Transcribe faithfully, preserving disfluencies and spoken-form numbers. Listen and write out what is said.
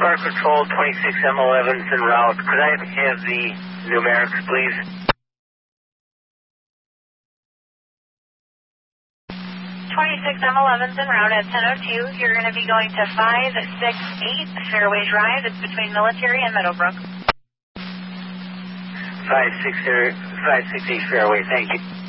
Park Patrol, twenty-six M eleven's en route. Could I have the numerics, please? twenty-six M eleven's en route at ten oh two. You're going to be going to five six eight Fairway Drive. It's between Military and Meadowbrook. five six eight Fairway, thank you.